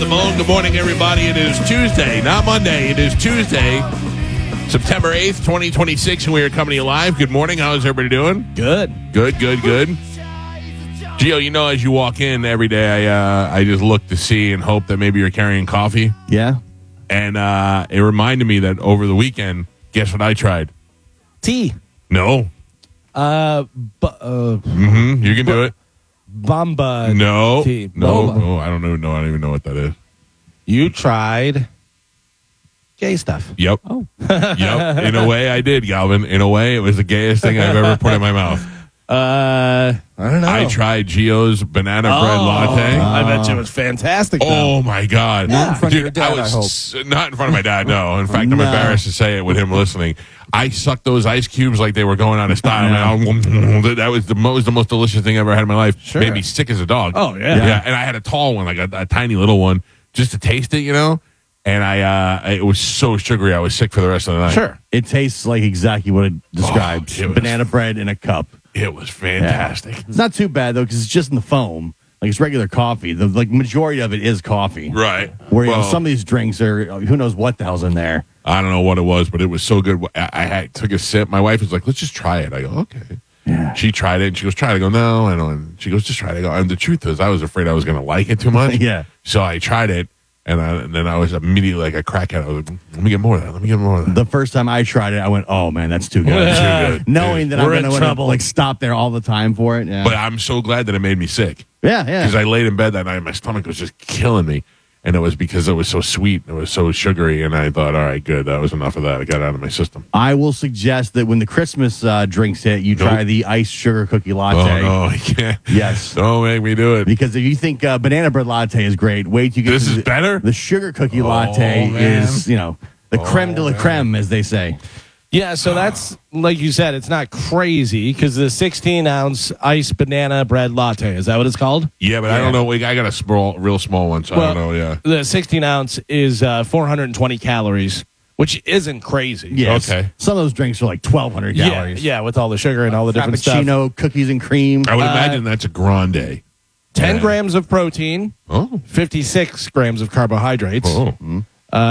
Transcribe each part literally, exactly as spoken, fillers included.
the bone. Good morning, everybody. It is Tuesday, not Monday. It is Tuesday, September eighth, twenty twenty-six, and we are coming to you live. Good morning. How's everybody doing? Good. Good, good, good. Gio, you know, as you walk in every day, I uh, I just look to see and hope that maybe you're carrying coffee. Yeah. And uh, it reminded me that over the weekend, guess what I tried? Tea. No. Uh, bu- uh Mm-hmm. You can do it. Bomba. No. Tea. No. Boba. No. I don't even know. I don't even know what that is. You tried gay stuff. Yep. Oh. Yep. In a way, I did, Galvin. In a way, it was the gayest thing I've ever put in my mouth. Uh, I don't know. I tried Gio's banana oh, bread latte. I bet you it was fantastic. Though. Oh my God! Not in front Dude, of your dad, I was I hope. s- not in front of my dad. No, in fact, I'm No. embarrassed to say it with him listening. I sucked those ice cubes like they were going out of style. Man. That was the most the most delicious thing I ever had in my life. Sure. Made me sick as a dog. Oh, yeah. yeah. And I had a tall one, like a, a tiny little one, just to taste it, you know. And I, uh, it was so sugary. I was sick for the rest of the night. Sure. It tastes like exactly what it describes. Oh, it was- Banana bread in a cup. It was fantastic. It's not too bad, though, because it's just in the foam. Like, it's regular coffee. The like majority of it is coffee. Right. Where you know, Well, some of these drinks are, who knows what the hell's in there. I don't know what it was, but it was so good. I, I had, took a sip. My wife was like, let's just try it. I go, okay. Yeah. She tried it, and she goes, try it. I go, no, I don't. And she goes, just try it. I go, and the truth is, I was afraid I was going to like it too much. Yeah. So I tried it, and, I, and then I was immediately like a crackhead. I was like, let me get more of that. Let me get more of that. The first time I tried it, I went, oh, man, that's too good. Too good. Knowing Dude. that We're I'm in going to trouble. like stop there all the time for it. Yeah. But I'm so glad that it made me sick. yeah, yeah. Because I laid in bed that night, and my stomach was just killing me. And it was because it was so sweet. It was so sugary. And I thought, all right, good. That was enough of that. I got it out of my system. I will suggest that when the Christmas uh, drinks hit, you try Nope. the iced sugar cookie latte. Oh, no, I can't. Yes. Don't make me do it. Because if you think uh, banana bread latte is great, wait till you get This to is the, better? The sugar cookie Oh, latte man. is, you know, the creme de la man. creme, as they say. Yeah, so that's, like you said, it's not crazy because the sixteen ounce iced banana bread latte, is that what it's called? Yeah, but I don't know. We- I got a small, real small one, so I don't know. Yeah. The sixteen ounce is uh, four hundred twenty calories, which isn't crazy. Yes. Okay. Some of those drinks are like twelve hundred Yeah, calories. yeah, with all the sugar and all the different stuff. Frappuccino, cookies and cream. I would Uh, imagine that's a grande. ten Yeah. grams of protein, Oh. fifty-six grams of carbohydrates. Oh.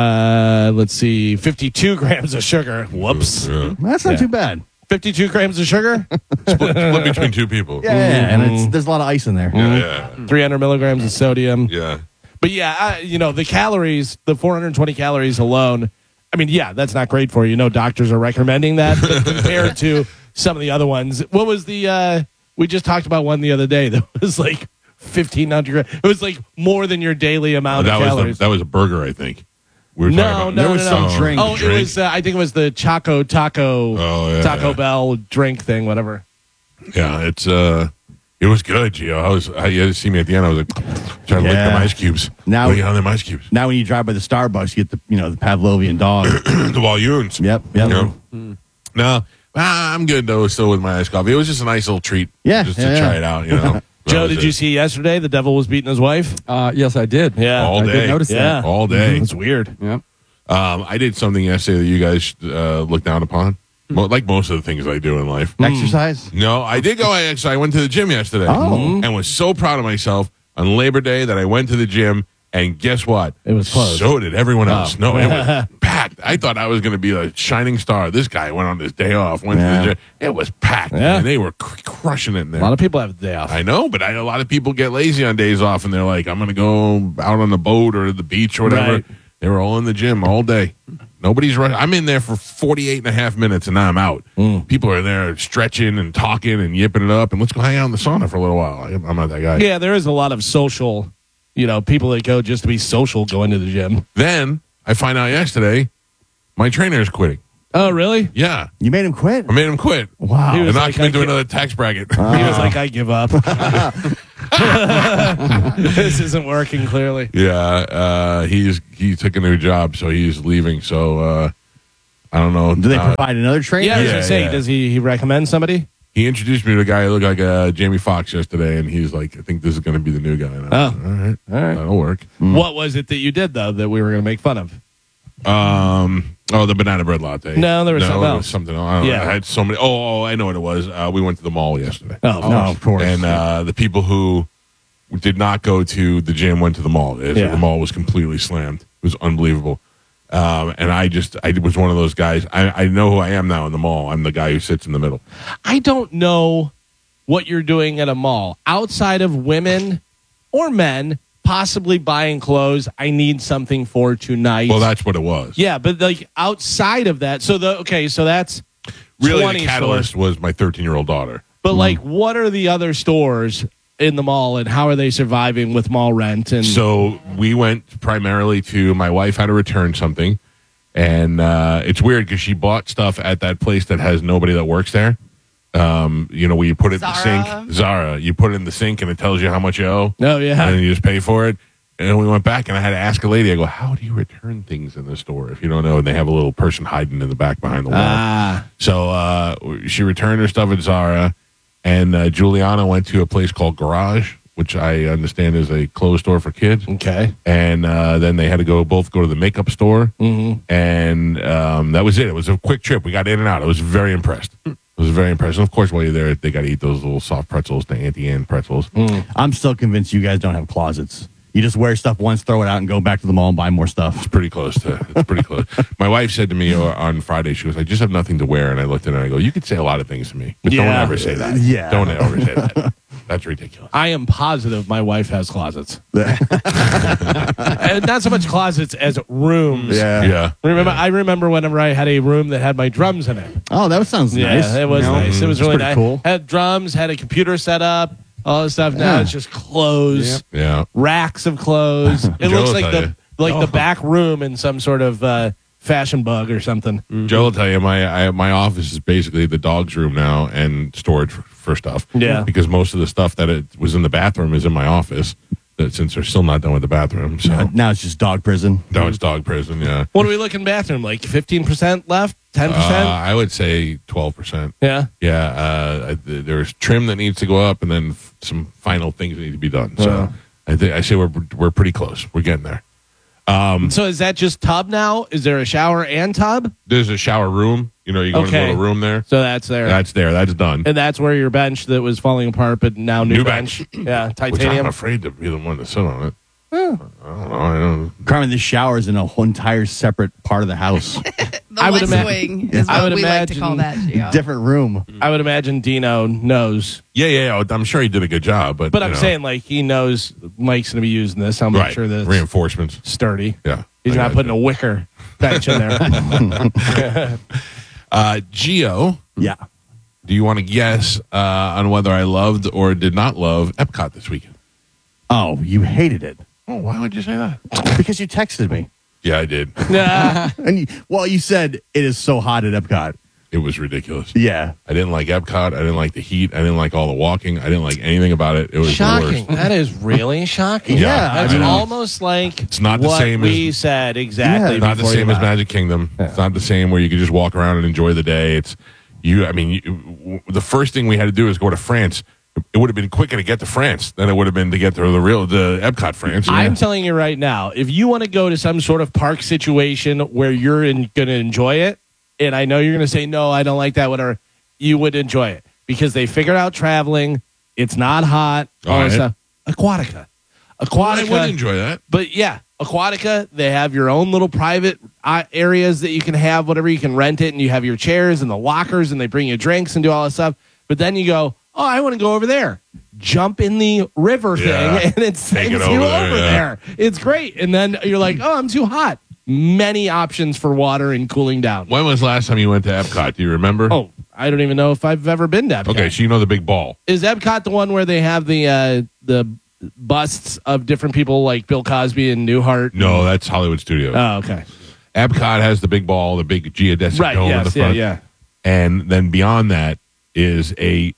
Uh, let's see, fifty-two grams of sugar. Whoops. Yeah. That's not Yeah. too bad. fifty-two grams of sugar, Split, split between two people. Yeah, yeah, and it's, there's a lot of ice in there. Yeah. Yeah. three hundred milligrams of sodium. Yeah. But yeah, I, you know, the calories, the four hundred twenty calories alone, I mean, yeah, that's not great for you. No doctors are recommending that. But compared to some of the other ones, what was the, uh, we just talked about one the other day that was like fifteen hundred. It was like more than your daily amount that of was calories. the, that was a burger, I think. We were No, talking about, no, There was no, some no. drink. Oh, it Drink? was, uh, I think it was the Choco Taco, Oh, yeah, Taco yeah. Bell drink thing, whatever. Yeah, it's uh, it was good, Gio. I was, I, you had to see me at the end. I was like trying to lick Yeah. them ice cubes. Now- Licking on them ice cubes. Now when you drive by the Starbucks, you get the, you know, the Pavlovian dog. The Walloons. Yep, yep. You know? No, ah, I'm good though. Still with my iced coffee. It was just a nice little treat. Yeah, just yeah, to try yeah. it out. You know. That Joe, was did it. you see yesterday the devil was beating his wife? Uh, yes, I did. Yeah. All I day. did notice Yeah. that. all day? It's weird. Yep. Um, I did something yesterday that you guys uh, look down upon. Hmm. Mo- like most of the things I do in life. Exercise? No, I did go. I actually I went to the gym yesterday. Oh. and was so proud of myself on Labor Day that I went to the gym. And guess what? It was closed. So did everyone else. Oh. No, it was packed. I thought I was going to be a shining star. This guy went on his day off. Went Yeah. to the gym. It was packed. Yeah. And they were cr- crushing it in there. A lot of people have the day off. I know, but I, a lot of people get lazy on days off, and they're like, "I'm going to go out on the boat or the beach or whatever." Right. They were all in the gym all day. Nobody's running. I'm in there for forty-eight and a half minutes, and now I'm out. Mm. People are there stretching and talking and yipping it up, and let's go hang out in the sauna for a little while. I- I'm not that guy. Yeah, there is a lot of social, you know, people that go just to be social going to the gym. Then I find out yesterday my trainer is quitting. Oh, really? Yeah, You made him quit? I made him quit. Wow. He And was knocked like, him I into can't- another tax bracket. He was like, I give up. This isn't working, clearly. Yeah, uh, he's he took a new job, so he's leaving. So uh, I don't know. Do they Uh, provide another trainer? Yeah, I was Yeah, going to say, yeah. does he, he recommend somebody? he introduced me to a guy who looked like uh, Jamie Foxx yesterday, and he's like, I think this is going to be the new guy. And I was Oh. like, all right, All right. that'll work. What was it that you did, though, that we were going to make fun of? Um, oh, the banana bread latte. No, there was something it else. was something else. I, don't know. Yeah. I had so many. Oh, oh, I know what it was. Uh, we went to the mall yesterday. Oh, No, of course. And uh, the people who did not go to the gym, went to the mall. It- Yeah. The mall was completely slammed. It was unbelievable. Um, and I just, I was one of those guys. I, I know who I am now in the mall. I'm the guy who sits in the middle. I don't know what you're doing at a mall outside of women or men possibly buying clothes. I need something for tonight. Well, that's what it was. yeah, but like outside of that, so the okay, so that's Really, twenty the catalyst stores. was my thirteen-year-old daughter. But like, what are the other stores in the mall, and how are they surviving with mall rent? And So we went primarily to, my wife had to return something. And uh, it's weird because she bought stuff at that place that has nobody that works there. Um, you know, where you put it Zara. in the sink. Zara. You put it in the sink and it tells you how much you owe. oh yeah, And then you just pay for it. And then we went back and I had to ask a lady, I go, how do you return things in the store if you don't know? And they have a little person hiding in the back behind the wall. ah, So uh, she returned her stuff at Zara, and uh, Juliana went to a place called Garage, which I understand is a clothes store for kids. okay, And uh, then they had to go both go to the makeup store, mm-hmm. and um, that was it. It was a quick trip. We got in and out. I was very impressed. I was very impressed. And of course, while you're there, they got to eat those little soft pretzels, the Auntie Anne pretzels. I'm still convinced you guys don't have closets. You just wear stuff once, throw it out, and go back to the mall and buy more stuff. It's pretty close to. It's pretty close. My wife said to me uh, on Friday, she was like, "I just have nothing to wear," and I looked at her and I go, "You could say a lot of things to me, but don't Yeah. ever say that. Yeah. Don't ever say that. That's ridiculous." I am positive my wife has closets, and not so much closets as rooms. Yeah. Yeah. Remember, I remember whenever I had a room that had my drums in it. Oh, that sounds Yeah, nice. it was You know? nice. It was It's really pretty nice. cool. Had drums, had a computer set up, all this stuff. Now Yeah. it's just clothes, Yeah. racks of clothes. It Joe looks will like tell the you. like Oh. the back room in some sort of uh, fashion bug or something. Joe will tell you my I, my office is basically the dog's room now and storage for, for stuff. Yeah. Because most of the stuff that it was in the bathroom is in my office. That since they're still not done with the bathroom, so Uh, now it's just dog prison. now it's dog prison. Yeah. What are we looking bathroom? Like fifteen percent left, ten Uh, percent. I would say twelve percent. Yeah. Yeah, uh, I- th- there's trim that needs to go up, and then f- some final things that need to be done. So Yeah. I think I say we're we're pretty close. We're getting there. So is that just tub now? Is there a shower and tub? There's a shower room. You know, you go into Okay. a little room there. So that's there. That's there. That's done. and that's where your bench that was falling apart, but now new, New bench. bench. Yeah, Which I'm titanium. afraid to be the one to sit on it. I don't know. I don't. Carmen, this shower is in a whole entire separate part of the house. The I would West ima- Wing is I what would we like to call that. imagine Yeah. Different room. I would imagine Dino knows, Yeah, yeah, yeah. I'm sure he did a good job, but but you I'm know. saying like he knows Mike's going to be using this. I'll make right sure that it's reinforcements. sturdy. Yeah, He's I not got putting you. a wicker bench in there. Uh, Gio, Yeah. do you want to guess uh, on whether I loved or did not love Epcot this weekend? Oh, you hated it Oh, why would you say that? because you texted me. Yeah, I did. Nah. And you, well, you said it is so hot at Epcot. It was ridiculous. Yeah. I didn't like Epcot. I didn't like the heat. I didn't like all the walking. I didn't like anything about it. It was the Shocking. worst. That is really shocking. Yeah, That's I know. almost like It's not the what same we as- said exactly. Yeah, Not the before you same as left. Magic Kingdom. It's not the same where you could just walk around and enjoy the day. It's you. I mean, you, w- the first thing we had to do is go to France. It would have been quicker to get to France than it would have been to get to the real the Epcot France. I'm telling you right now, if you want to go to some sort of park situation where you're going to enjoy it, and I know you're going to say, no, I don't like that, whatever, you would enjoy it because they figured out traveling. It's not hot. All All that right. stuff. Aquatica. I Aquatica. would enjoy that. But yeah, Aquatica, they have your own little private uh, areas that you can have, whatever, you can rent it, and you have your chairs and the lockers, and they bring you drinks and do all that stuff. But then you go, oh, I want to go over there. Jump in the river Yeah. thing, and it Take sends it you over over there, there. yeah. It's great. And then you're like, oh, I'm too hot. Many options for water and cooling down. When was the last time you went to Epcot? Do you remember? Oh, I don't even know if I've ever been to Epcot. okay. So you know the big ball. Is Epcot the one where they have the uh, the busts of different people like Bill Cosby and Newhart? No, that's Hollywood Studios. Oh, okay. Epcot has the big ball, the big geodesic Right, dome in yes, the yeah, front. yeah. And then beyond that is a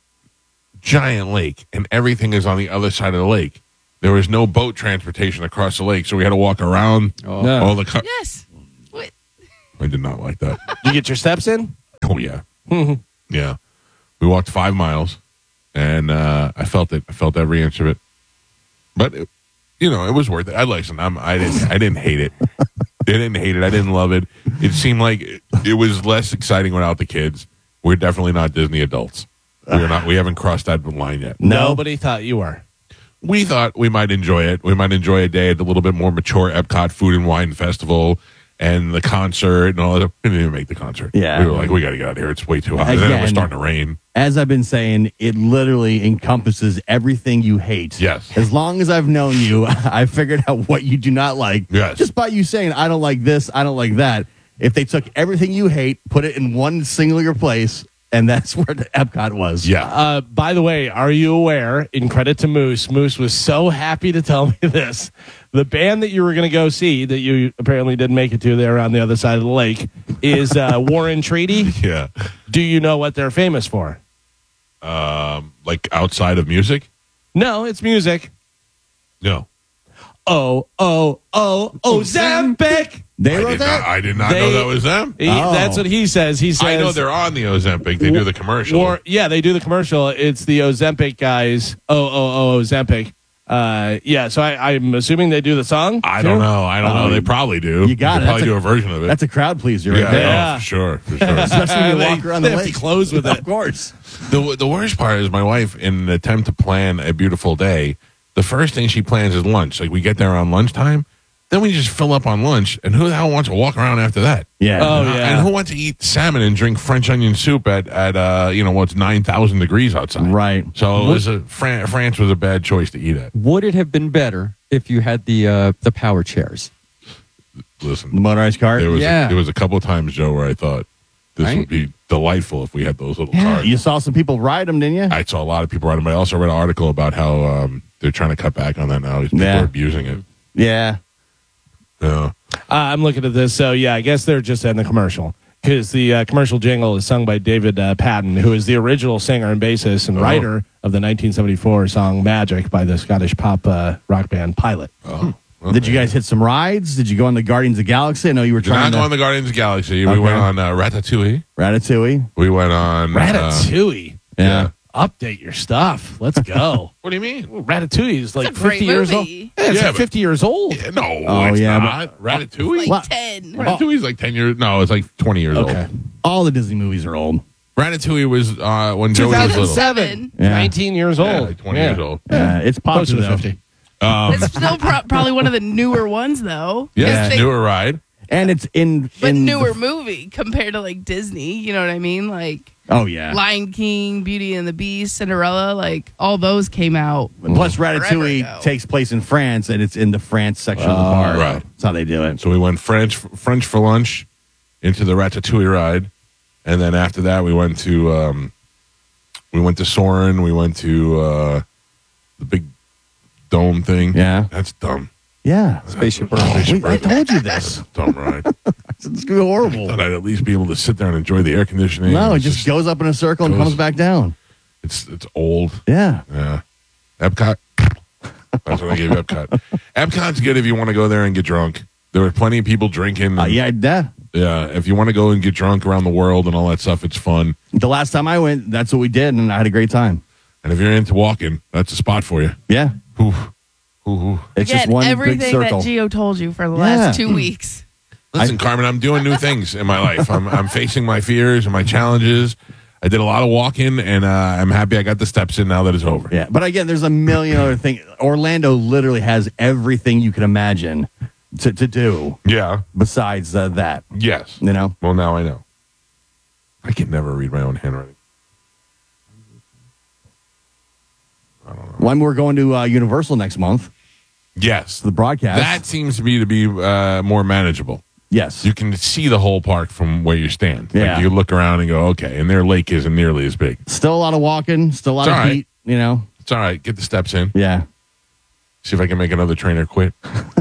giant lake, and everything is on the other side of the lake. There was no boat transportation across the lake, so we had to walk around No. all the. Co- Yes. Wait. I did not like that. You get your steps in? Oh yeah, yeah. We walked five miles, and uh, I felt it. I felt every inch of it. But it, you know, it was worth it. I listen. I'm. I didn't. I didn't hate it. I didn't hate it. I didn't love it. It seemed like it, it was less exciting without the kids. We're definitely not Disney adults. We're not. We haven't crossed that line yet. No. Nobody thought you were. we thought we might enjoy it. We might enjoy a day at a little bit more mature Epcot Food and Wine Festival and the concert and all that. We didn't even make the concert. Yeah. We were like, we got to get out of here. It's way too hot. And then it was Again, starting to rain. As I've been saying, it literally encompasses everything you hate. Yes. As long as I've known you, I figured out what you do not like. Yes. Just by you saying, I don't like this, I don't like that. If they took everything you hate, put it in one singular place, and that's where the Epcot was. Yeah. Uh, by the way, are you aware, in credit to Moose, Moose was so happy to tell me this. The band that you were going to go see, that you apparently didn't make it to there on the other side of the lake, is uh, Warren Treaty. Yeah. Do you know what they're famous for? Um, like outside of music? No, it's music. No. Oh, oh, oh, Ozempic. They I wrote did, that? not, I did not They- know that was them. He, Oh. That's what he says. He says. I know they're on the Ozempic. They do the commercial. War, yeah, they do the commercial. It's the Ozempic guys. Oh, oh, oh, Ozempic. Uh, yeah, so I, I'm assuming they do the song. I too? don't know. I don't Oh, know. They probably do. you got they it. probably That's do a- a version of it. That's a crowd pleaser right yeah, there. Yeah. oh, for sure. For sure. Especially when you They- walk around they the have lake. to close with it. Of course. The the worst part is my wife, in an attempt to plan a beautiful day, the first thing she plans is lunch. Like we get there around lunchtime, then we just fill up on lunch, and who the hell wants to walk around after that? Yeah. Oh, Uh, yeah. And who wants to eat salmon and drink French onion soup at at uh you know what's nine thousand degrees outside? Right. So it was a Fran- France was a bad choice to eat at. Would it have been better if you had the uh, the power chairs? The Listen, motorized cart? there was Yeah. a, there was a couple of times, Joe, where I thought this Right? would be delightful if we had those little Yeah, cars. you saw some people ride them, didn't you? I saw a lot of people riding, but I also read an article about how um, they're trying to cut back on that now. People Yeah. are abusing it. Yeah. Yeah. Uh, I'm looking at this. So, yeah, I guess they're just in the commercial because the uh, commercial jingle is sung by David uh, Patton, who is the original singer and bassist and Oh. writer of the nineteen seventy-four song Magic by the Scottish pop uh, rock band Pilot. Oh. Did you guys hit some rides? Did you go on the Guardians of the Galaxy? I know you were Did not trying go to. on the Guardians of the Galaxy. Okay. We went on uh, Ratatouille. Ratatouille. We went on uh, Ratatouille. Yeah. Update your stuff. Let's go. what do you mean? Ratatouille is like It's a great fifty years old. movie. Yeah, it's Yeah, like but- fifty years old. Yeah, no, Oh, it's yeah, not. Ratatouille. Like What? ten. Ratatouille's like ten years. No, it's like twenty years Okay. old. All the Disney movies are old. Ratatouille was uh, when Joey was little. two thousand seven. Yeah. nineteen years Yeah, old. like twenty Yeah. years old. Uh, it's Closer popular, to though. fifty. Um, It's still pro- probably one of the newer ones, though. yeah, They- newer ride. And it's in. but in newer the- movie compared to like Disney. You know what I mean? Like oh, yeah. Lion King, Beauty and the Beast, Cinderella. Like all those came out. Plus, Forever Ratatouille ago. takes place in France, and it's in the France section of the park. right. That's how they do it. So we went French French for lunch, into the Ratatouille ride, and then after that we went to um, we went to Soarin'. We went to uh, the big dome thing. Yeah. That's dumb. Yeah. Spaceship Earth. We- I told you this. Dumb ride. It's going to be horrible. Thought I'd at least be able to sit there and enjoy the air conditioning. No, it It's just goes up in a circle and goes- comes back down. It's it's old. Yeah. Yeah. Epcot. That's what I gave Epcot. Epcot's good if you want to go there and get drunk. There were plenty of people drinking. Uh, yeah, yeah. Yeah. If you want to go and get drunk around the world and all that stuff, it's fun. The last time I went, that's what we did, and I had a great time. And if you're into walking, that's a spot for you. Yeah. Ooh. Ooh, ooh. It's Again, just one big everything circle. that Gio told you for the Yeah. last two weeks. Listen, Carmen, I'm doing new things in my life. I'm I'm facing my fears and my challenges. I did a lot of walking, and uh, I'm happy I got the steps in now that it's over. Yeah, but again, there's a million other things. Orlando literally has everything you can imagine to, to do Yeah. besides uh, that. Yes. You know, Well, now I know. I can never read my own handwriting. when we're going to uh, Universal next month, Yes. the broadcast. That seems to be to be uh, more manageable. yes, You can see the whole park from where you stand. Yeah. Like you look around and go, okay, and their lake isn't nearly as big. still a lot of walking, still a lot It's of all right. heat. You know, It's all right. Get the steps in. yeah. See if I can make another trainer quit.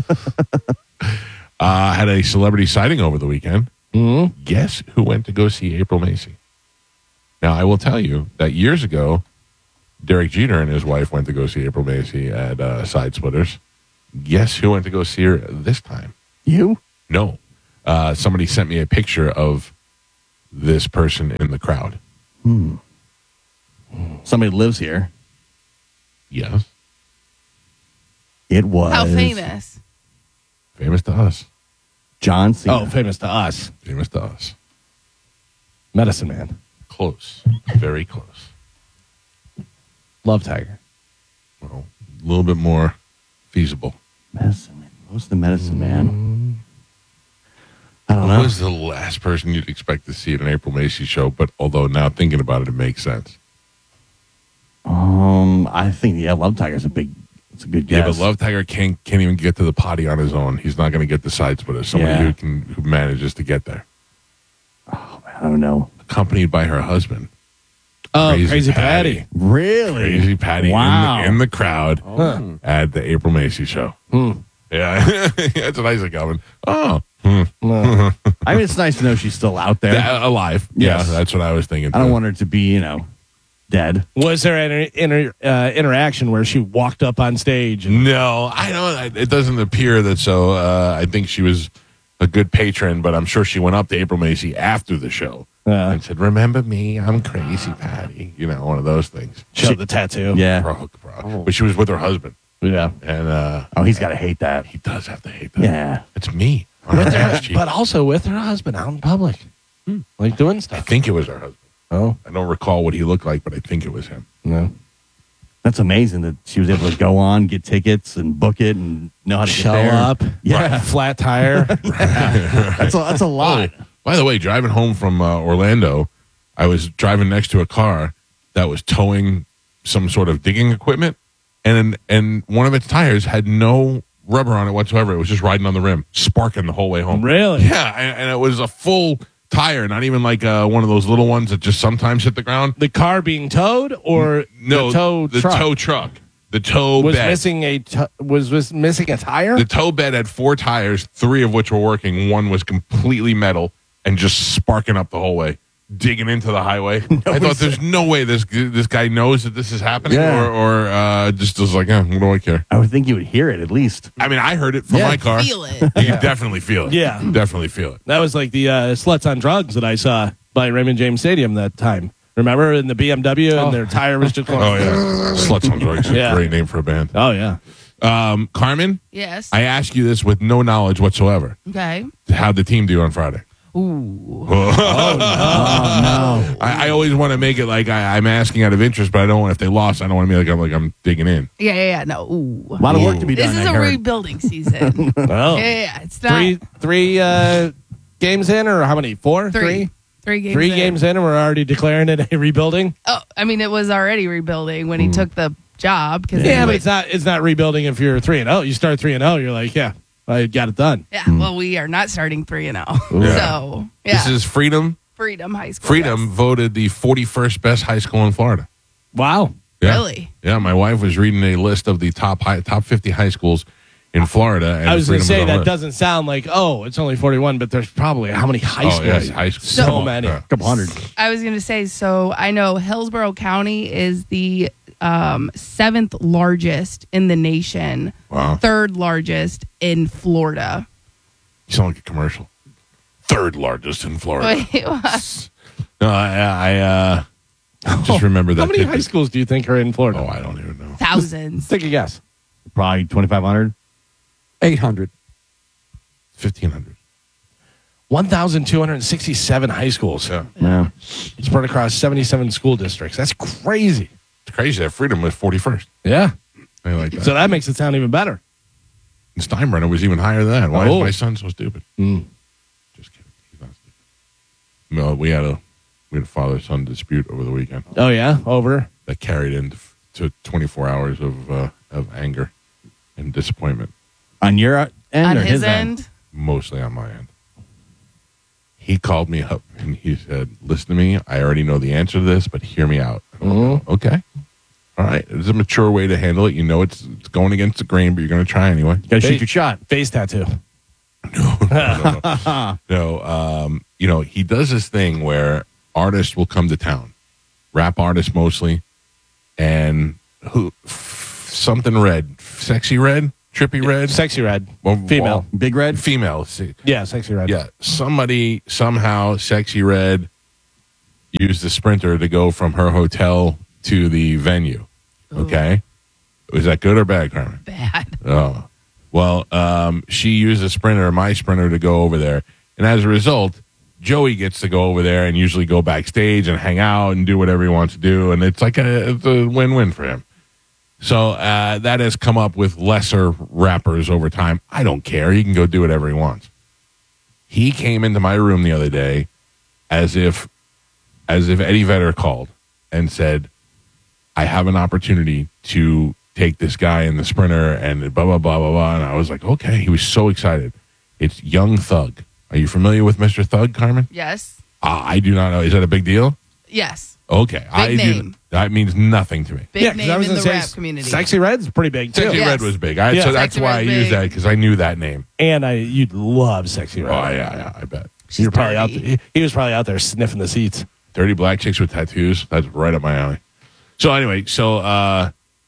uh, had a celebrity sighting over the weekend. Mm-hmm. Guess who went to go see April Macy? Now, I will tell you that years ago, Derek Jeter and his wife went to go see April Macy at uh, Side Splitters. Guess who went to go see her this time? You? No. Uh, somebody sent me a picture of this person in the crowd. Somebody lives here. Yes. It was How famous? Famous to us. John Cena. Oh, famous to us. Famous to us. Medicine Man. Close. Very close. Love Tiger. Well, a little bit more feasible. Medicine Man. What's the Medicine Man? I don't Who know. was the last person you'd expect to see at an April Macy show? But although now thinking about it, it makes sense. Um, I think yeah, Love Tiger's a big. It's a good guess. Yeah, but Love Tiger can't can't even get to the potty on his own. He's not going to get the side splitter. Somebody Yeah. who can who manages to get there, I don't know. accompanied by her husband. Oh, Crazy Crazy, Patty. Patty. Really? Crazy Patty Wow. in, the, in the crowd Huh. at the April Macy show. Hmm. Yeah, that's what I was coming. Oh, hmm. No. I mean, it's nice to know she's still out there. Yeah, alive. Yes. Yeah, that's what I was thinking. I don't too. want her to be, you know, dead. Was there an inter, uh, interaction where she walked up on stage? And, No, I don't. It doesn't appear that so. Uh, I think she was a good patron, but I'm sure she went up to April Macy after the show uh, and said, "Remember me? I'm Crazy Patty." You know, one of those things. showed the tattoo. Yeah. Bro, bro. But she was with her husband, Yeah. and uh, Oh, he's got to hate that. he does have to hate that. Yeah. It's me. I'm her ass cheek. But also with her husband out in public. Like doing I stuff. think it was her husband. Oh, I don't recall what he looked like, but I think it was him. no. That's amazing that she was able to go on, get tickets, and book it, and know how to Show get there. up. Yeah. Flat tire. That's a, that's a lot. Oh, by the way, driving home from uh, Orlando, I was driving next to a car that was towing some sort of digging equipment, and and one of its tires had no rubber on it whatsoever. It was just riding on the rim, sparking the whole way home. Really? Yeah, and, and it was a full tire, not even like uh, one of those little ones that just sometimes hit the ground. The car being towed or No, the tow the truck tow truck, the tow was bed. missing a t- was was missing a tire? The tow bed had four tires, three of which were working. One was completely metal and just sparking up the whole way, digging into the highway. I thought there's no way this this guy knows that this is happening, Yeah. or, or uh, just was like, eh, what do I care? I would think you would hear it at least. I mean, I heard it from Yeah. my car. Feel it. You can definitely feel it. Yeah. Definitely feel it. That was like the uh, sluts on drugs that I saw by Raymond James Stadium that time. Remember in the B M W and their tire was just going. Oh, yeah. Sluts on Drugs is a Yeah. great name for a band. Oh yeah. Um, Carmen, Yes. I ask you this with no knowledge whatsoever. okay. How'd the team do on Friday? Ooh. Oh, I, I always want to make it like I, I'm asking out of interest, but I don't want, if they lost, I don't want to be like I'm, like I'm digging in. Yeah, yeah, yeah. No. Ooh. no. A lot of work to be This done. is I a heard. rebuilding season. yeah, Oh. yeah, yeah. It's not Three three uh, games in, or how many? Four? three. Three games. Three in. games in, and we're already declaring it a rebuilding. Oh, I mean, it was already rebuilding when he took the job. Cause Yeah, he but was- it's not. It's not rebuilding if you're three and zero. You start three and zero. You're like, yeah, I got it done. yeah. Well, we are not starting three and zero. So yeah, This is Freedom. Freedom High School. Freedom yes. voted the forty-first best high school in Florida. Wow. Yeah. Really? Yeah, my wife was reading a list of the top high, top fifty high schools in Florida. And I was going to Freedom say on the that list. doesn't sound like oh, it's only forty-one, but there's probably how many high Oh, schools? yeah, high school. So So- many. yeah. A couple hundred. I was going to say. So I know Hillsborough County is the um, seventh largest in the nation, Wow. third largest in Florida. You sound like a commercial. Third largest in Florida. Wait, what? No, I, I uh, just remember that. How many tidbit. high schools do you think are in Florida? Oh, I don't even know. Thousands. Take a guess. Probably twenty-five hundred. eight hundred. fifteen hundred. one thousand two hundred sixty-seven high schools Yeah. Yeah. spread across seventy-seven school districts. That's crazy. It's crazy that Freedom was forty-first. Yeah. I like that. So that makes it sound even better. And Steinbrenner was even higher than that. Why Oh. is my son so stupid? Mm. Just kidding. He's not stupid. No, we had a we had a father-son dispute over the weekend Oh yeah, over. that carried into to twenty-four hours of uh, of anger and disappointment, On your end On or his, his end, mostly on my end. He called me up and he said, "Listen to me. I already know the answer to this, but hear me out." Mhm. Okay. All right. It's a mature way to handle it. You know it's it's going against the grain, but you're going to try anyway. Got to Hey. shoot your shot. Face tattoo. No, no, no. no um, you know, he does this thing where artists will come to town, rap artists mostly, and who f- something red, sexy red, trippy red, Sexy red. Well, Female. Big Red. female. See, Yeah, sexy red. yeah, somebody somehow sexy red used the Sprinter to go from her hotel to the venue. Okay, was that good or bad, Carmen? bad. Oh, well, um, she used a Sprinter, my Sprinter, to go over there. And as a result, Joey gets to go over there and usually go backstage and hang out and do whatever he wants to do. And it's like a, it's a win-win for him. So uh, that has come up with lesser rappers over time. I don't care. He can go do whatever he wants. He came into my room the other day as if as if Eddie Vedder called and said, I have an opportunity to take this guy in the Sprinter and blah, blah, blah, blah, blah. And I was like, okay. He was so excited. It's Young Thug. Are you familiar with Mister Thug, Carmen? Yes. Uh, I do not know. Is that a big deal? Yes. Okay. I name. do. That means nothing to me. Big Yeah, 'cause name I was in the gonna say rap community. Sexy Red's pretty big too. Sexy Yes. Red was big. I, Yeah. so that's Sexy why I Red's used big. that because I knew that name. And I, you'd love Sexy Oh, Red. yeah, yeah, I bet. You're probably out. dirty. He, he was probably out there sniffing the seats. Dirty black chicks with tattoos. That's right up my alley. So anyway, so uh,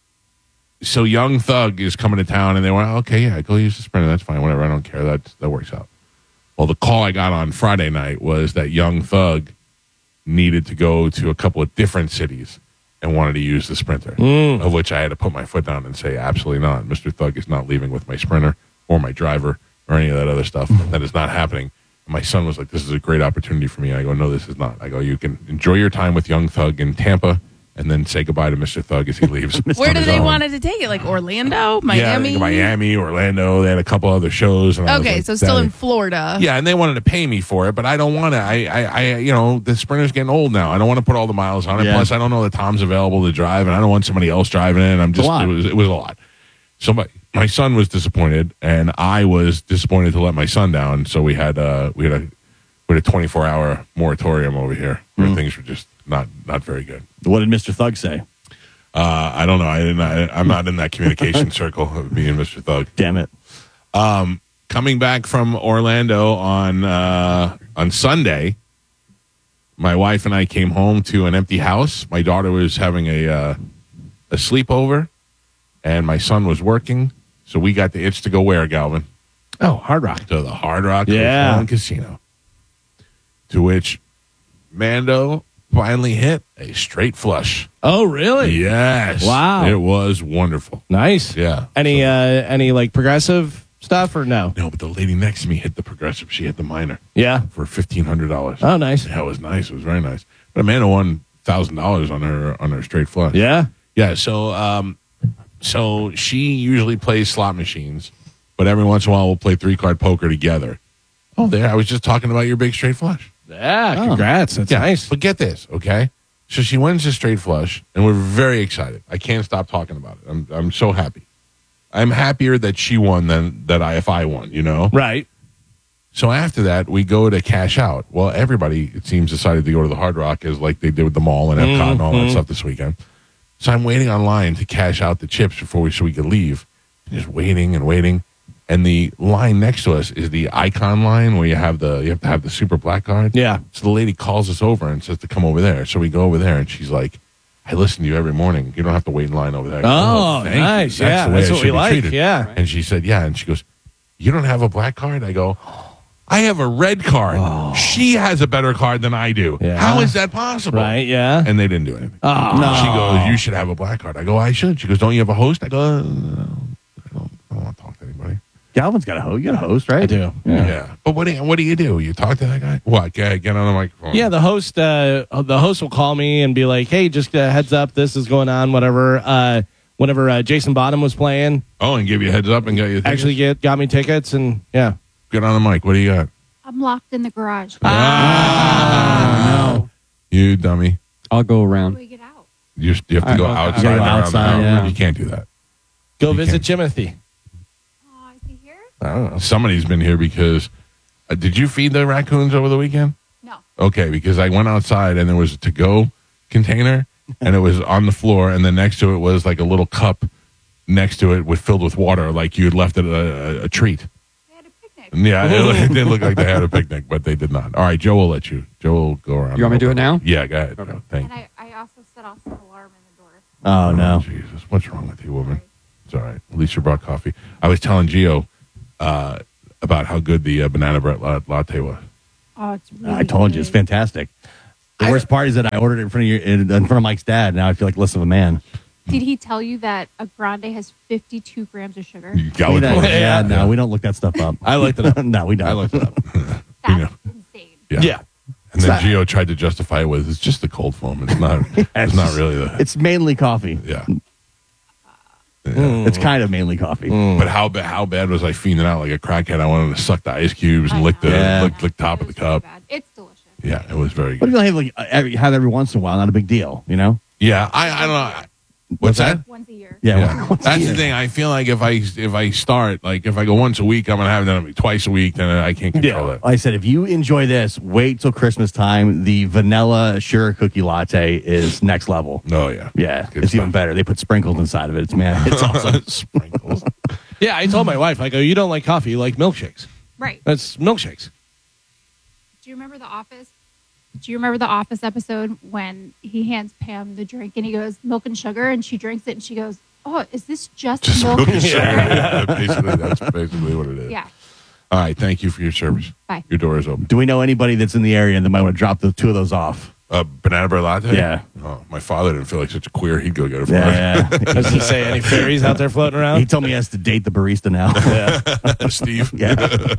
so Young Thug is coming to town, and they went, okay, yeah, go use the Sprinter. That's fine, whatever. I don't care. That that works out. Well, the call I got on Friday night was that Young Thug needed to go to a couple of different cities and wanted to use the Sprinter, of which I had to put my foot down and say, absolutely not. Mister Thug is not leaving with my Sprinter or my driver or any of that other stuff. That is not happening. And my son was like, this is a great opportunity for me. I go, no, this is not. I go, you can enjoy your time with Young Thug in Tampa and then say goodbye to Mister Thug as he leaves. Where on did his they own. wanted to take it? Like Orlando, Yeah, I Miami? think Miami, Orlando. They had a couple other shows. And I was Okay, like, so still "Daddy." in Florida. Yeah, and they wanted to pay me for it, but I don't want to. I, I, I, you know, the Sprinter's getting old now. I don't want to put all the miles on it. Yeah. Plus, I don't know that Tom's available to drive, and I don't want somebody else driving it. I'm just, a lot. it was, it was a lot. So my, my son was disappointed, and I was disappointed to let my son down. So we had, uh, we had a, we had a twenty-four hour moratorium over here where Mm. things were just not, not very good. What did Mister Thug say? Uh, I don't know. I didn't. I, I'm not in that communication circle of me and Mister Thug. Damn it. Coming back from Orlando on uh, on Sunday, my wife and I came home to an empty house. My daughter was having a uh, a sleepover, and my son was working. So we got the itch to go where, Galvin? Oh, Hard Rock. To the Hard Rock Yeah. Hotel and Casino. To which Mando finally hit a straight flush. Oh, really? Yes. Wow. It was wonderful. Nice. Yeah. Any uh, any like progressive stuff or no? No, but the lady next to me hit the progressive. She hit the minor Yeah. for fifteen hundred dollars. Oh, nice. Yeah, it was nice. It was very nice. But Amanda won thousand dollars on her on her straight flush. Yeah. yeah. So, um, so she usually plays slot machines, but every once in a while we'll play three card poker together. Oh, there! I was just talking about your big straight flush. Yeah. Oh. Congrats. That's Yeah, nice. But get this, okay? So she wins the straight flush, and we're very excited. I can't stop talking about it. I'm I'm so happy. I'm happier that she won than that I if I won. You know. Right. So after that, we go to cash out. Well, everybody, it seems, decided to go to the Hard Rock as like they did with the mall and Epcot and all that stuff this weekend. So I'm waiting online to cash out the chips before we so we could leave. Just waiting and waiting. And the line next to us is the icon line where you have the you have to have the super black card. Yeah. So the lady calls us over and says to come over there. So we go over there and she's like, I listen to you every morning. You don't have to wait in line over there. I go, Oh, thank you. nice. Yeah, the way that's I what should we be like. treated." Yeah. And she said, yeah. And she goes, you don't have a black card? I go, I have a red card. She has a better card than I do. Yeah. How is that possible? Right. Yeah. And they didn't do anything. Oh. No. She goes, you should have a black card. I go, I should. She goes, don't you have a host? I go, uh, no, I don't, I don't want to talk to anybody. Galvin's got a host. You got a host, right? I do. Yeah. But what do you, what do you do? You talk to that guy? What? Get, get on the microphone. Yeah, the host uh, the host will call me and be like, "Hey, just a heads up, this is going on." Whatever. Uh, whenever uh, Jason Bottom was playing, Oh, and give you a heads up and get you tickets? actually get got me tickets, and yeah. Get on the mic. What do you got? I'm locked in the garage. Ah, no. You dummy. I'll go How do around. we get out? You, just- you have to I- go okay. outside. You gotta go around the outside, house. yeah. You can't do that. Go You visit can't. Jimothy. Oh, is he here? I don't know. Somebody's been here because uh, did you feed the raccoons over the weekend? No. Okay, because I went outside and there was a to-go container and it was on the floor, and then next to it was like a little cup next to it with filled with water, like you had left it a, a, a treat. They had a picnic. Yeah, it, it did look like they had a picnic, but they did not. All right, Joe will let you. Joe will go around. You want me to do it now? Yeah, go ahead. Okay. Joe. Thank And you. I, I also set off an alarm in the door. Oh, no. Jesus, what's wrong with you, woman? It's all right. At least you brought coffee. I was telling Gio uh, about how good the uh, banana bread la- latte was. Oh, it's really I told you, it's good. fantastic. The worst part is that I ordered it in front of your, in, in front of Mike's dad. Now I feel like less of a man. Did he tell you that a grande has fifty-two grams of sugar? You got We it. don't- yeah, Yeah. no, we don't look that stuff up. I looked it up. no, we don't. I looked it up. That's know. insane. Yeah. Yeah. And then Gio tried to justify it with it's just the cold foam. It's not. It's not really the. It's mainly coffee. Yeah. It's kind of mainly coffee. But how bad? How bad was I fiending out like a crackhead? I wanted to suck the ice cubes and I lick the know. Yeah. lick, lick top of the It's really cup. bad. It's delicious. Yeah, it was very What good. do you have like uh, every, have every once in a while? Not a big deal, you know. Yeah, I I don't know. What's that? Once a year. Yeah, Yeah. once a That's year. the thing. I feel like if I if I start like if I go once a week, I'm gonna have them twice a week. Then I can't control Yeah. it. Like I said, if you enjoy this, wait till Christmas time. The vanilla sugar cookie latte is next level. Oh yeah, Yeah, Good it's stuff. even better. They put sprinkles inside of it. It's man, it's awesome. Sprinkles. Yeah, I told my wife, I go, you don't like coffee, you like milkshakes. Right. That's milkshakes. Do you remember The Office? Do you remember the Office episode when he hands Pam the drink and he goes, milk and sugar, and she drinks it and she goes, oh, is this just, Just milk, milk and and sugar? sugar. Yeah, basically, that's basically what it is. Yeah. All right. Thank you for your service. Bye. Your door is open. Do we know anybody that's in the area that might want to drop the two of those off? Uh, banana bread latte. Yeah. Oh, my father didn't feel like such a queer. He'd go get it for Yeah, us. yeah. Does he say any fairies out there floating He around? told me he has to date the barista now. Yeah. Steve. Yeah.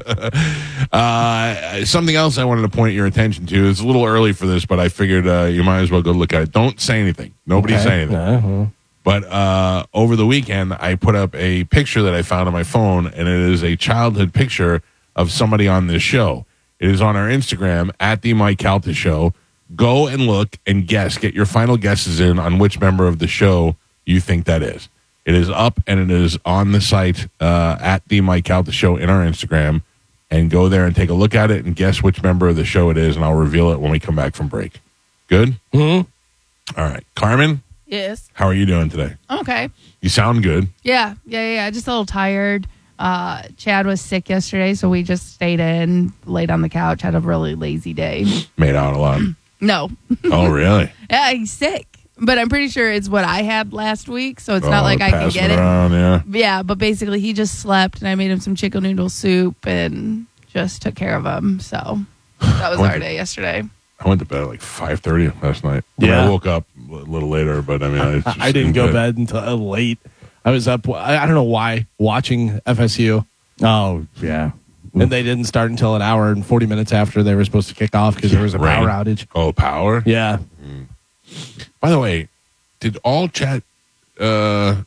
Uh, something else I wanted to point your attention to. It's a little early for this, but I figured uh, you might as well go look at it. Don't say anything. Nobody Okay. say anything. Uh, well, But uh, over the weekend, I put up a picture that I found on my phone, and it is a childhood picture of somebody on this show. It is on our Instagram, at the Mike Calta Show. Go and look and guess. Get your final guesses in on which member of the show you think that is. It is up, and it is on the site, uh, at the Mike Calta Show in our Instagram. And go there and take a look at it and guess which member of the show it is, and I'll reveal it when we come back from break. Good? Mm-hmm. All right. Carmen, Yes. how are you doing today? Okay. You sound good. Yeah. Yeah. Yeah. Just a little tired. Uh, Chad was sick yesterday, so we just stayed in, laid on the couch, had a really lazy day. Made out a lot. No. Oh, really? Yeah, he's sick. But I'm pretty sure it's what I had last week, so it's not Oh, like I can passing get it. around, yeah. Yeah, but basically he just slept and I made him some chicken noodle soup and just took care of him. So that was Went our to- day yesterday. I went to bed at like five thirty last night. I, mean, Yeah. I woke up a little later, but I mean, I, just I didn't go to bed until uh, late. I was up, I, I don't know why, watching F S U, Oh, yeah. and they didn't start until an hour and forty minutes after they were supposed to kick off because there was a Rain. power outage. Oh, power? Yeah. By the way, did all chat, uh,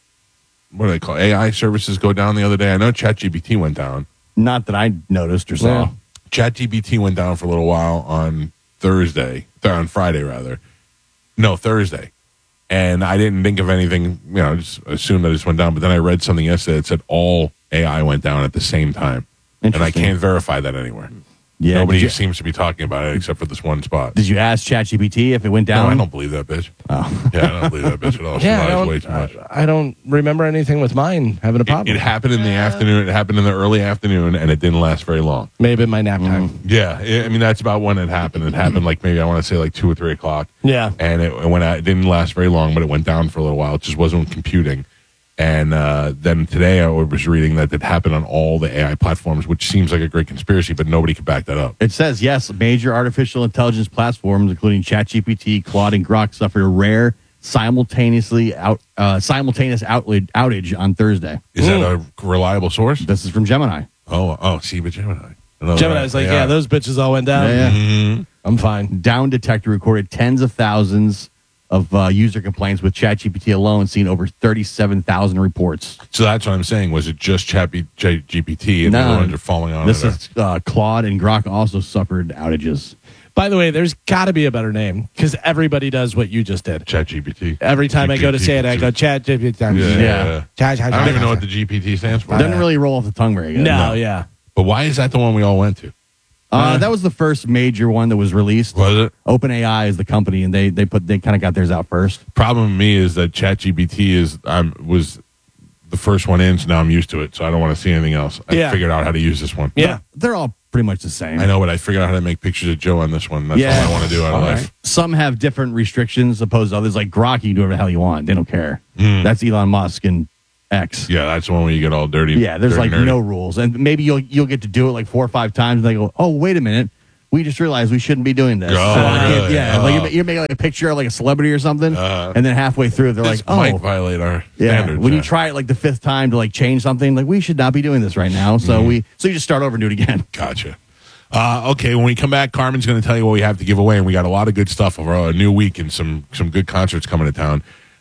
what do they call it? A I services go down the other day? I know ChatGPT went down. Not that I noticed or saw. Yeah. ChatGPT went down for a little while on Thursday, th- on Friday rather. No, Thursday. And I didn't think of anything, you know, just assumed that it just went down. But then I read something yesterday that said all A I went down at the same time. And I Interesting. can't verify that anywhere. Yeah. Nobody Did you, seems to be talking about it except for this one spot. did you ask ChatGPT if it went No, down? I don't believe that bitch. Oh. Yeah, I don't believe that bitch at all. She Yeah, I lies way too don't, much. I, I don't remember anything with mine having a It, problem. it happened in the afternoon. It happened in the early afternoon, and it didn't last very long. May have been my nap time. Yeah, I I mean that's about when it happened. It happened like maybe I want to say like two or three o'clock. Yeah. and it, it went out. It didn't last very long, but it went down for a little while. It just wasn't computing. And uh, then today I was reading that it happened on all the A I platforms, which seems like a great conspiracy, but nobody could back that up. It says, yes, major artificial intelligence platforms, including ChatGPT, Claude, and Grok, suffered a rare simultaneously out uh, simultaneous outage, outage on Thursday. Is that a reliable source? This is from Gemini. Oh, oh, see, but Gemini. Another Gemini's like, A I. yeah, those bitches all went down. Yeah, yeah. Mhm. I'm fine. Down Detector recorded tens of thousands of uh, user complaints with ChatGPT alone, seen over thirty-seven thousand reports. So that's what I'm saying. Was it just Chat G P T and the No. other ones are falling on This it? is uh, Claude and Grok also suffered outages. By the way, there's got to be a better name because everybody does what you just did. Chat G P T. Every time I go to say it, I go chat. Yeah, Yeah. yeah. Chat, chat, I don't even chat. know what the G P T stands for. It doesn't really roll off the tongue very good. No, yeah. But why is that the one we all went to? Uh, that was the first major one that was released. Was it? OpenAI is the company, and they they put they kind of got theirs out first. Problem with me is that ChatGPT is I'm was the first one in, so now I'm used to it. So I don't want to see anything else. I Yeah. figured out how to use this one. Yeah. They're all pretty much the same. I know, but I figured out how to make pictures of Joe on this one. That's Yeah. all I want to do out of All life. right. Some have different restrictions opposed to others. Like Grok, you can do whatever the hell you want. They don't care. Mm. That's Elon Musk and X. Yeah, that's the one where you get all dirty. Yeah, there's dirty like nerdy. no rules, and maybe you'll you'll get to do it like four or five times, and they go, "Oh, wait a minute, we just realized we shouldn't be doing this." Oh, So, like, really? Yeah, Oh. like you're, you're making like a picture of like a celebrity or something, Uh, and then halfway through they're This like, "Oh, might violate our yeah." standards. When you uh, try it like the fifth time to like change something, like we should not be doing this right now. So Mm-hmm. we so you just start over and do it again. Gotcha. Uh, okay, when we come back, Carmen's going to tell you what we have to give away, and we got a lot of good stuff over a new week and some some good concerts coming to town.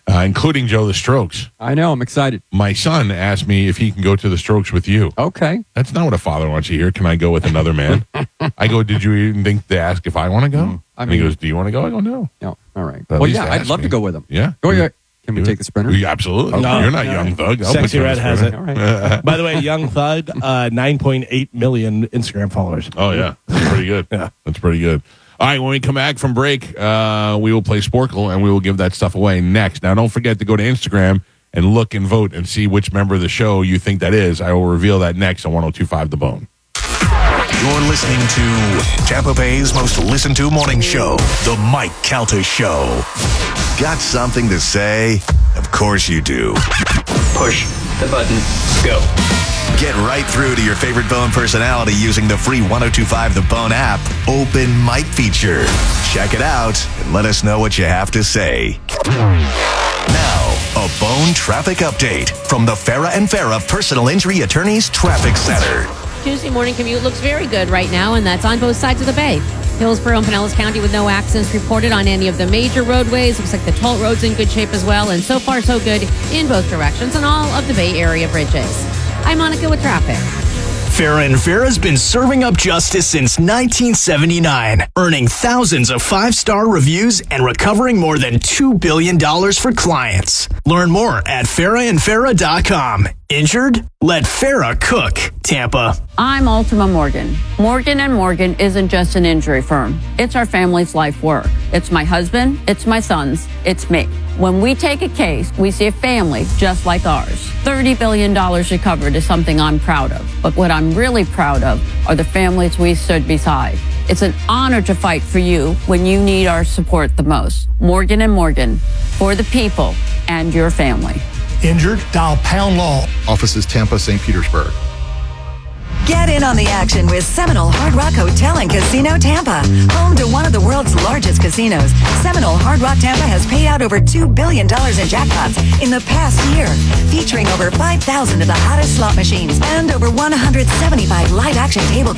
uh, including Joe the Strokes. I know. I'm excited. My son asked me if he can go to the Strokes with you. Okay. That's not what a father wants to hear. Can I go with another man? I go, did you even think to ask if I want to go? Mm, I and mean, he goes, do you want to go? I go, no. No. All right. At Well, least yeah, I'd ask love me. to go with him. Yeah. Go Do yeah. Can we it. take the sprinter? Yeah, absolutely. No, You're not no. Young Thug. I'll Sexy put you on Red the has sprinter. it. All right. By the way, Young Thug, uh, nine point eight million Instagram followers. Oh, yeah. That's pretty good. Yeah. That's pretty good. All right, when we come back from break, uh, we will play Sporkle, and we will give that stuff away next. Now, don't forget to go to Instagram and look and vote and see which member of the show you think that is. I will reveal that next on one oh two point five The Bone. You're listening to Tampa Bay's most listened to morning show, The Mike Calta Show. Got something to say? Of course you do. Push the button. Go. Get right through to your favorite Bone personality using the free one oh two point five The Bone app open mic feature. Check it out and let us know what you have to say. Now, a Bone traffic update from the Farah and Farah Personal Injury Attorneys Traffic Center. Tuesday morning commute looks very good right now, and that's on both sides of the bay. Hillsborough and Pinellas County with no accidents reported on any of the major roadways. Looks like the toll road's in good shape as well, and so far so good in both directions on all of the Bay Area bridges. I'm Monica with traffic. Farah and Farah's been serving up justice since nineteen seventy-nine, earning thousands of five-star reviews and recovering more than two billion dollars for clients. Learn more at farah and farah dot com. Injured? Let Farah cook. Tampa. I'm Ultima Morgan. Morgan and Morgan isn't just an injury firm. It's our family's life work. It's my husband, it's my sons, it's me. When we take a case, we see a family just like ours. thirty billion dollars recovered is something I'm proud of. But what I'm really proud of are the families we stood beside. It's an honor to fight for you when you need our support the most. Morgan and Morgan, for the people and your family. Injured? Dial Pound Law. Offices Tampa, Saint Petersburg. Get in on the action with Seminole Hard Rock Hotel and Casino Tampa. Home to one of the world's largest casinos, Seminole Hard Rock Tampa has paid out over two billion dollars in jackpots in the past year, featuring over five thousand of the hottest slot machines and over one hundred seventy-five live action table games.